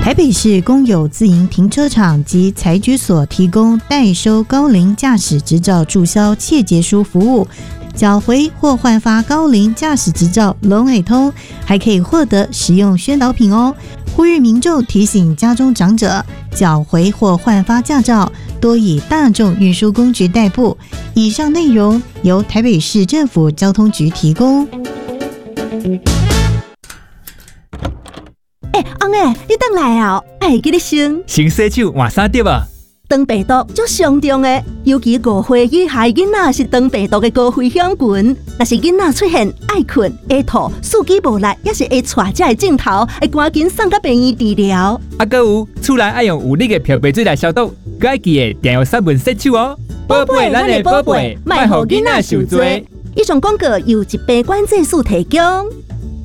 台北市公有自营停车场及财局所提供代收高龄驾驶执照注销切结书服务，缴回或换发高龄驾驶执照龙尾通，还可以获得实用宣导品哦。呼吁民众提醒家中长者，缴回或换发驾照多以大众运输工具代步。以上内容由台北市政府交通局提供。 翁诶，你回来啊！会记得先洗手换衫对吧？ 肠病毒足上重的，尤其5岁以下囡仔是肠病毒的高危险群。若是囡仔出现爱困、会吐、四肢无力，也是会带这个镜头，会赶紧送到病院治疗。 还有厝内爱用有力的漂白水来消毒，佮爱记得定用杀蚊洗手哦。宝贝，咱的宝贝，莫互囡仔受罪。 以上广告由疾病管制署提供。